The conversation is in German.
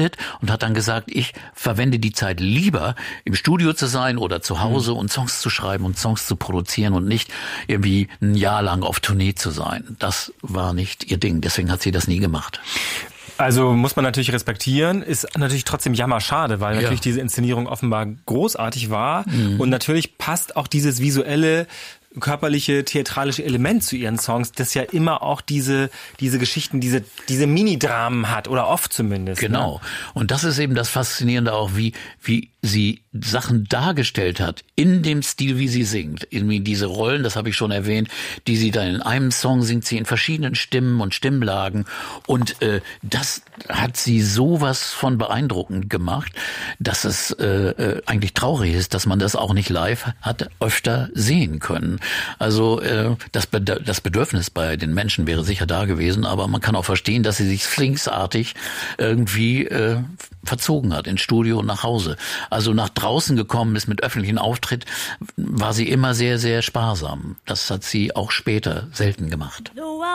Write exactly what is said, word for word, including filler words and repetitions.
verzichtet und hat dann gesagt, ich verwende die Zeit lieber im Studio zu sein oder zu Hause mhm. und Songs zu schreiben und Songs zu produzieren und nicht irgendwie ein Jahr lang auf Tournee zu sein. Das war nicht ihr Ding, deswegen hat sie das nie gemacht. Also muss man natürlich respektieren, ist natürlich trotzdem jammerschade, weil natürlich ja. diese Inszenierung offenbar großartig war mhm. und natürlich passt auch dieses visuelle, körperliche, theatralische Element zu ihren Songs, das ja immer auch diese diese Geschichten, diese diese Mini-Dramen hat oder oft zumindest. Genau. Ne? Und das ist eben das Faszinierende auch, wie wie sie Sachen dargestellt hat in dem Stil, wie sie singt. Irgendwie diese Rollen, das habe ich schon erwähnt, die sie dann in einem Song singt, sie in verschiedenen Stimmen und Stimmlagen und äh, das hat sie sowas von beeindruckend gemacht, dass es äh, äh, eigentlich traurig ist, dass man das auch nicht live hat öfter sehen können. Also äh, das, Bed- das Bedürfnis bei den Menschen wäre sicher da gewesen, aber man kann auch verstehen, dass sie sich sphinxartig irgendwie äh, verzogen hat, ins Studio und nach Hause. Also nach draußen gekommen ist mit öffentlichen Auftritt, war sie immer sehr, sehr sparsam. Das hat sie auch später selten gemacht.